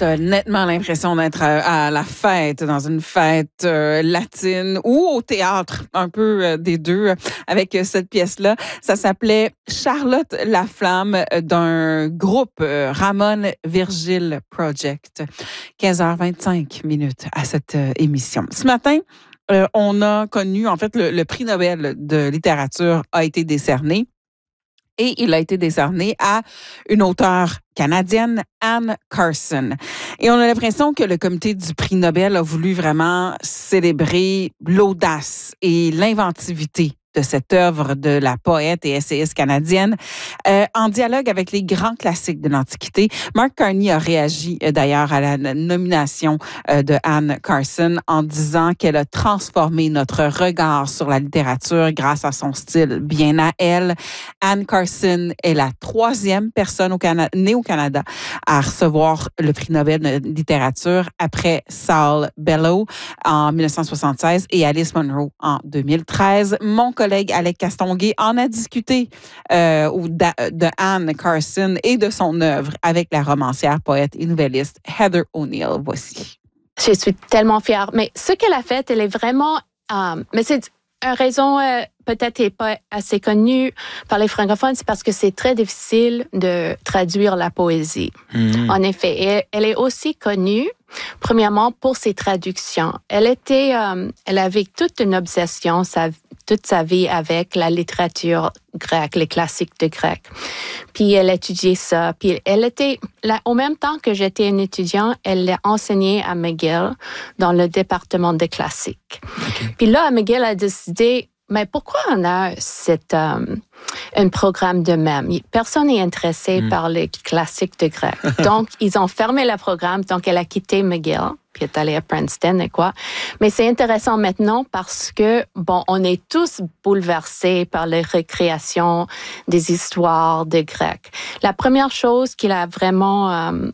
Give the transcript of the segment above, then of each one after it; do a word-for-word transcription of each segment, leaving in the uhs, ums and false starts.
J'avais nettement l'impression d'être à, à la fête, dans une fête euh, latine ou au théâtre, un peu euh, des deux, euh, avec euh, cette pièce-là. Ça s'appelait Charlotte la Flamme d'un groupe euh, Ramon Virgil Project. quinze heures vingt-cinq minutes à cette euh, émission. Ce matin, euh, on a connu, en fait, le, le prix Nobel de littérature a été décerné. Et il a été décerné à une auteure canadienne, Anne Carson. Et on a l'impression que le comité du prix Nobel a voulu vraiment célébrer l'audace et l'inventivité de cette œuvre de la poète et essayiste canadienne, euh, en dialogue avec les grands classiques de l'Antiquité. Mark Carney a réagi euh, d'ailleurs à la nomination euh, de Anne Carson en disant qu'elle a transformé notre regard sur la littérature grâce à son style bien à elle. Anne Carson est la troisième personne au Cana- née au Canada à recevoir le prix Nobel de littérature après Saul Bellow en dix-neuf cent soixante-seize et Alice Munro en deux mille treize. Mon collègue Alec Castonguay en a discuté euh, de Anne Carson et de son œuvre avec la romancière, poète et nouvelliste Heather O'Neill. Voici. Je suis tellement fière. Mais ce qu'elle a fait, elle est vraiment... Um, mais c'est une raison euh, peut-être n'est pas assez connue par les francophones, c'est parce que c'est très difficile de traduire la poésie. Mmh. En effet, et elle est aussi connue, premièrement, pour ses traductions. Elle était, euh, elle avait toute une obsession, sa, toute sa vie avec la littérature grecque, les classiques de grec. Puis elle étudiait ça. Puis elle était, là, au même temps que j'étais une étudiante, elle a enseigné à McGill dans le département de classiques. Okay. Puis là, McGill a décidé, mais pourquoi on a cette, um, un programme de même? Personne n'est intéressé mm. par les classiques de grec. Donc, ils ont fermé le programme. Donc, elle a quitté McGill, puis est allée à Princeton et quoi. Mais c'est intéressant maintenant parce que, bon, on est tous bouleversés par les récréations des histoires de Grecs. La première chose qu'il a vraiment... Um,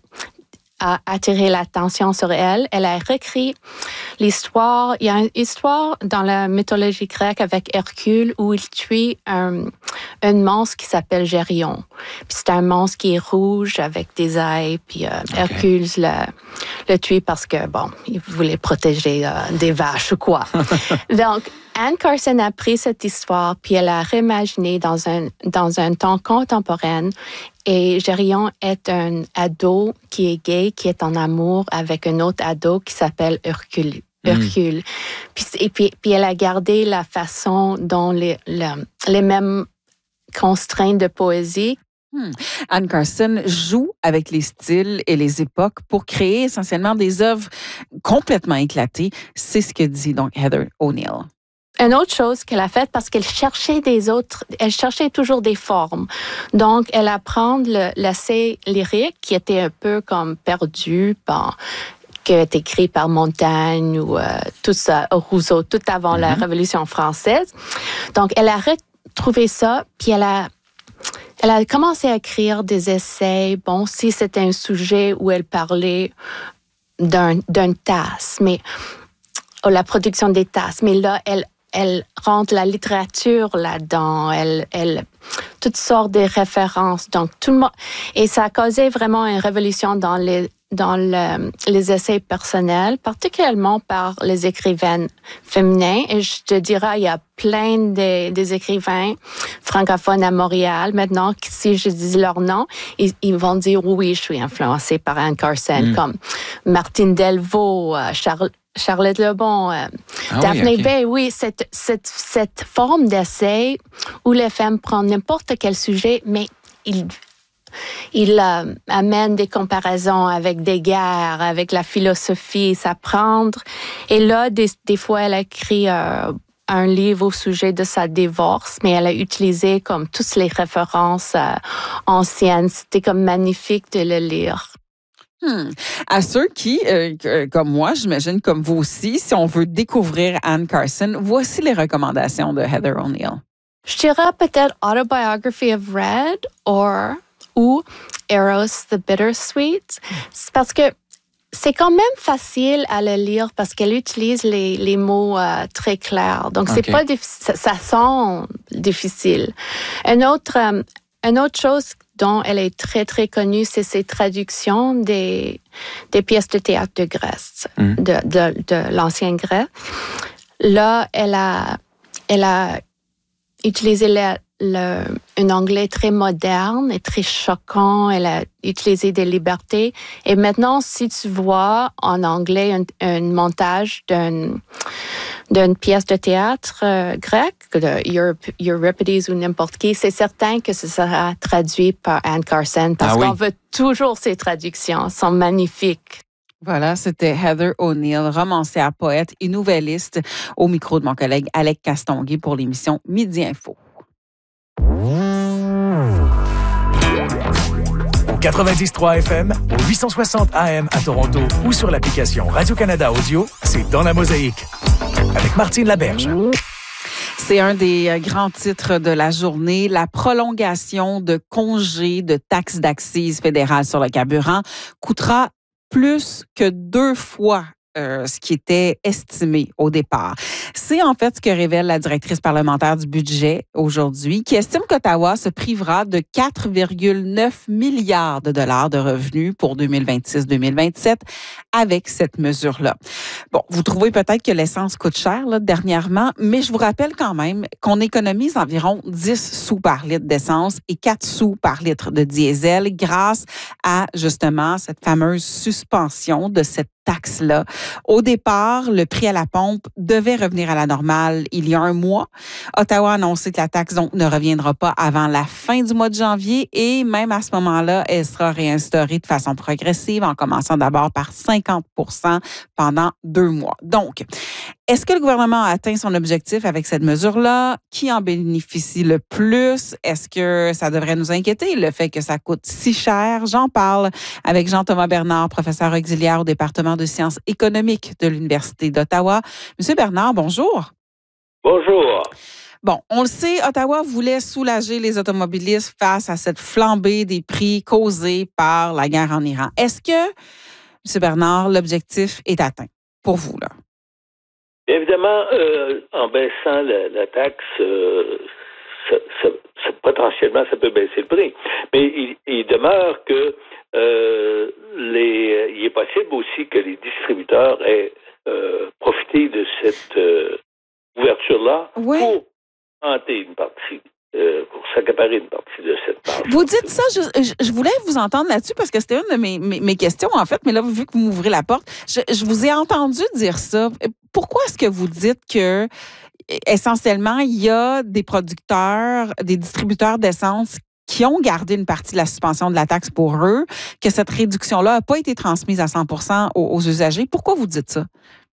a attiré l'attention sur elle. Elle a réécrit l'histoire. Il y a une histoire dans la mythologie grecque avec Hercule où il tue un, un monstre qui s'appelle Gérion. Puis c'est un monstre qui est rouge avec des ailes. Puis euh, okay. Hercule le, le tue parce que, bon, il voulait protéger euh, des vaches ou quoi. Donc, Anne Carson a pris cette histoire puis elle a réimaginé dans un, dans un temps contemporain. Et Gérion est un ado qui est gay, qui est en amour avec un autre ado qui s'appelle Hercule. Hercule. Mm. Puis, et puis, puis elle a gardé la façon dont les, les, les mêmes constraintes de poésie. Hmm. Anne Carson joue avec les styles et les époques pour créer essentiellement des œuvres complètement éclatées. C'est ce que dit donc Heather O'Neill. Une autre chose qu'elle a faite, parce qu'elle cherchait des autres, elle cherchait toujours des formes. Donc, elle a pris le, l'essai lyrique qui était un peu comme perdu, bon, qui est écrit par Montaigne ou euh, tout ça, Rousseau, tout avant mm-hmm. la Révolution française. Donc, elle a retrouvé ça, puis elle a Elle a commencé à écrire des essais. Bon, si c'était un sujet où elle parlait d'un, d'un tasse, mais oh, la production des tasses, mais là, elle Elle rentre la littérature là-dedans, elle, elle, toutes sortes de références. Donc, tout le monde, et ça a causé vraiment une révolution dans les, dans le, les essais personnels, particulièrement par les écrivaines féminins. Et je te dirais, il y a plein de, des écrivains francophones à Montréal. Maintenant, si je dis leur nom, ils, ils vont dire oui, je suis influencée par Anne Carson, mm. comme Martine Delvaux, Charles, Charlotte Lebon, euh, ah Daphne oui, okay. Bay, oui, cette, cette, cette forme d'essai où les femmes prennent n'importe quel sujet, mais ils, ils euh, amènent des comparaisons avec des guerres, avec la philosophie, s'apprendre. Et là, des, des fois, elle a écrit euh, un livre au sujet de sa divorce, mais elle a utilisé comme toutes les références euh, anciennes. C'était comme magnifique de le lire. Hmm. À ceux qui, euh, comme moi, j'imagine comme vous aussi, si on veut découvrir Anne Carson, voici les recommandations de Heather O'Neill. Je dirais peut-être Autobiography of Red or, ou Eros the Bittersweet. C'est parce que c'est quand même facile à le lire parce qu'elle utilise les, les mots euh, très clairs. Donc, c'est okay. pas difficile, ça, ça sent difficile. Une autre, euh, une autre chose dont elle est très, très connue, c'est ses traductions des, des pièces de théâtre de Grèce, mmh. de, de, de l'ancien grec. Là, elle a, elle a utilisé le, le, un anglais très moderne et très choquant. Elle a utilisé des libertés. Et maintenant, si tu vois en anglais un, un montage d'une, d'une pièce de théâtre euh, grec, de Eurip, Euripides ou n'importe qui, c'est certain que ce sera traduit par Anne Carson parce ah, qu'on oui. veut toujours ces traductions. Elles sont magnifiques. Voilà, c'était Heather O'Neill, romancière, poète et nouvelliste, au micro de mon collègue Alec Castonguay pour l'émission Midi Info. Au quatre-vingt-dix trois F M, au huit cent soixante A M à Toronto ou sur l'application Radio-Canada Audio, c'est Dans la Mosaïque avec Martine Laberge. C'est un des grands titres de la journée, la prolongation de congés de taxes d'accise fédérale sur le carburant coûtera plus que deux fois euh, ce qui était estimé au départ. C'est en fait ce que révèle la directrice parlementaire du budget aujourd'hui, qui estime qu'Ottawa se privera de quatre virgule neuf milliards de dollars de revenus pour deux mille vingt-six deux mille vingt-sept avec cette mesure-là. Bon, vous trouvez peut-être que l'essence coûte cher là, dernièrement, mais je vous rappelle quand même qu'on économise environ dix sous par litre d'essence et quatre sous par litre de diesel grâce à justement cette fameuse suspension de cette taxe-là. Au départ, le prix à la pompe devait revenir à la normale il y a un mois. Ottawa a annoncé que la taxe donc ne reviendra pas avant la fin du mois de janvier et même à ce moment-là, elle sera réinstaurée de façon progressive en commençant d'abord par cinquante pour cent pendant deux mois. Donc, est-ce que le gouvernement a atteint son objectif avec cette mesure-là? Qui en bénéficie le plus? Est-ce que ça devrait nous inquiéter, le fait que ça coûte si cher? J'en parle avec Jean-Thomas Bernard, professeur auxiliaire au département de sciences économiques de l'Université d'Ottawa. Monsieur Bernard, bonjour. Bonjour. Bon, on le sait, Ottawa voulait soulager les automobilistes face à cette flambée des prix causée par la guerre en Iran. Est-ce que, monsieur Bernard, l'objectif est atteint pour vous, là? Évidemment, euh, en baissant la, la taxe, euh, ça, ça, ça, potentiellement, ça peut baisser le prix. Mais il, il demeure que euh, les, il est possible aussi que les distributeurs aient euh, profité de cette euh, ouverture-là oui. pour augmenter une partie. Euh, pour s'accaparer une partie de cette part. Vous dites ça, je, je, je voulais vous entendre là-dessus parce que c'était une de mes, mes, mes questions, en fait, mais là, vu que vous m'ouvrez la porte, je, je vous ai entendu dire ça. Pourquoi est-ce que vous dites que, essentiellement, il y a des producteurs, des distributeurs d'essence qui ont gardé une partie de la suspension de la taxe pour eux, que cette réduction-là n'a pas été transmise à cent pour cent aux, aux usagers? Pourquoi vous dites ça?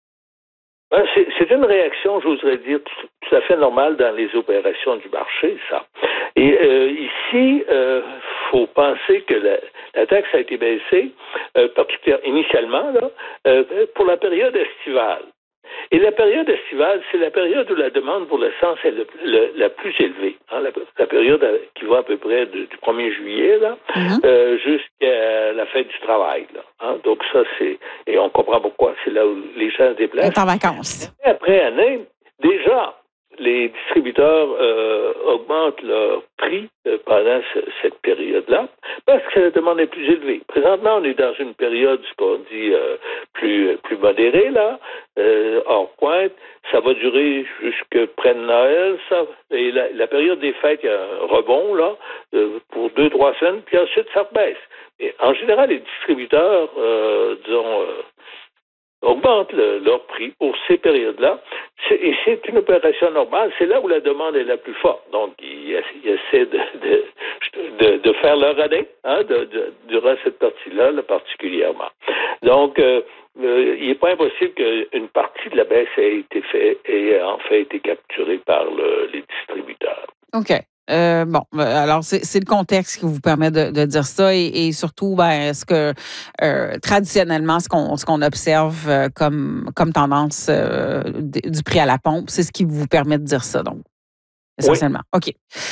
C'est, c'est une réaction, j'oserais dire, tout, tout à fait normale dans les opérations du marché, ça. Et euh, ici, il euh, faut penser que la, la taxe a été baissée, euh, particulièrement initialement, là, euh, pour la période estivale. Et la période estivale, c'est la période où la demande pour l'essence est le, le, la plus élevée. Hein, la, la période qui va à peu près de, du premier juillet là, mm-hmm. euh, jusqu'à la fête du travail. Là, hein. Donc ça, c'est... Et on comprend pourquoi. C'est là où les gens se déplacent. C'est en vacances. Et après année, déjà, les distributeurs euh, augmentent leur prix euh, pendant ce, cette période-là parce que la demande est plus élevée. Présentement, on est dans une période, ce qu'on dit, euh, plus, plus modérée, là, euh, hors pointe. Ça va durer jusque près de Noël, ça. Et la, la période des fêtes, il y a un rebond, là, euh, pour deux, trois semaines, puis ensuite, ça rebaisse. Et en général, les distributeurs, euh, disons... Euh, augmentent le, leur prix pour ces périodes-là. C'est, et c'est une opération normale. C'est là où la demande est la plus forte. Donc, ils, ils essaient de, de, de, de faire leur année hein, de, de, durant cette partie-là, là, particulièrement. Donc, euh, euh, il n'est pas impossible qu'une partie de la baisse ait été faite et en fait été capturée par le, les distributeurs. OK. Euh, bon, alors c'est, c'est le contexte qui vous permet de, de dire ça et, et surtout, ben, ce que euh, traditionnellement, ce qu'on, ce qu'on observe euh, comme, comme tendance euh, du prix à la pompe, c'est ce qui vous permet de dire ça, donc, essentiellement. Oui. OK.